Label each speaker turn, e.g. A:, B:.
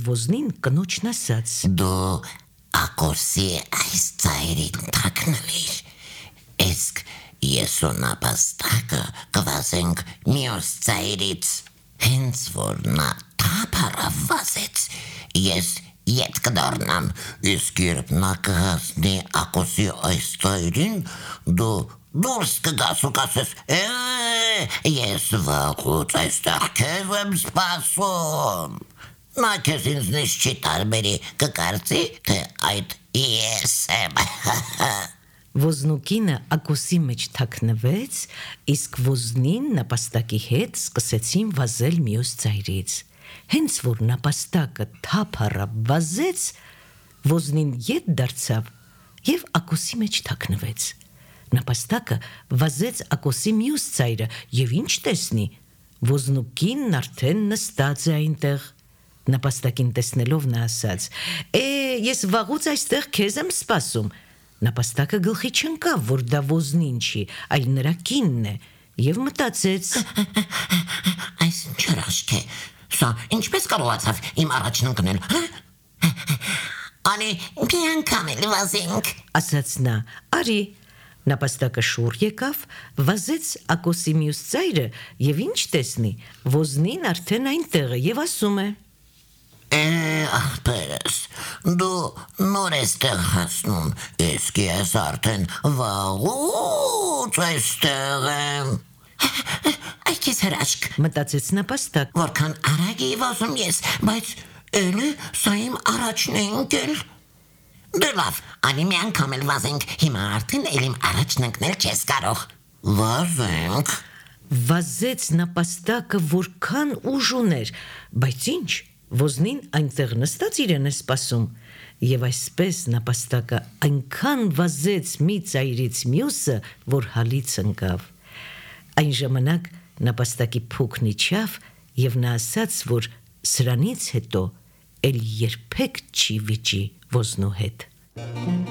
A: ոզնին կնոջն ասաց.
B: Դու ակոսի այս ծայրին թաքնվիր, իսկ ես ու նապաստակը կվազենք մյուս ծայրից, հենց որ նա թափառավ վազեց, ես ետ կդառնամ, իսկ երբ նա կհասնի ակոսի այս ծայրին, դու դուրս կգաս ու կասես. ես վաղուց այստեղ քեզ եմ սպասում։ Նա քեզ ինձնից չի տարբերի, կկարծի, թե այդ ես եմ։
A: Ոզնուկինը ակոսի մեջ թաքնվեց, իսկ ոզնին նապաստակի հետ սկսեցին վազել մյուս ծայրից։ Հենց որ նապաստակը թափառավ վազեց, ոզնին ետ դարձավ և ակոսի մեջ թաքնվեց։ Նապաստակը վազեց ակոսի մյուս ծայրը և ինչ տեսնի, ոզնուկինն արդեն նստած է այնտեղ։ Նապաստակին տեսնելով նա ասաց. ես վաղուց այստեղ քեզ եմ սպասում։ Նապաստակը գլխի չընկավ, որ դա ոզնին չի, այլ նրա կինն է, և մտածեց.
B: Այս ինչ հրաշք է, սա ինչպես կարողացավ իմ առաջն ընկնել։ Անի մի անգամ էլ վազենք,
A: ասաց նա. արի։ Նապաստակը շուռ եկավ, վազեց ակոսի մյուս ծայրը և ինչ տեսնի, ոզնին արդեն այնտեղ է և ասում է.
B: աղբերս, դու նոր ես տեղ հասնում, իսկ ես արդեն վաղուց այստեղ եմ։ Այ քեզ հրաշք,
A: մտածեց նապաստակ,
B: որքան արագ էի վազում ես, բայց էլի սա իմ առաջն է ընկել։ Դե լավ, անի մի անգամ էլ վազենք, հիմա արդեն էլ իմ առաջն ընկնել չես կարող։ Վազենք։
A: վազեց նապաստակը որքան ուժ ուներ, բայց ինչ, ոզնին այնտեղ նստած իրեն է սպասում, և այսպես նապաստակը այնքան վազեց մի ծայրից մյուսը, որ հալից ընկավ։ Այն ժամանակ նապաստակի փուքն իջավ և նա ասաց, որ սրանից հետո էլ երբեք չի վիճի ոզնու հետ։